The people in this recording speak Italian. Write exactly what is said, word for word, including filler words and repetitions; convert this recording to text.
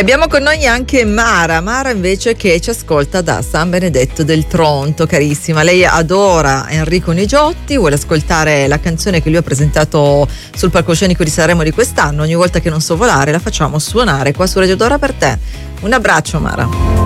abbiamo con noi anche Mara, Mara invece che ci ascolta da San Benedetto del Tronto, carissima. Lei adora Enrico Nigiotti, vuole ascoltare la canzone che lui ha presentato sul palcoscenico di Sanremo di quest'anno. Ogni volta che non so volare la facciamo suonare qua su Radio Dora per te. Un abbraccio Mara.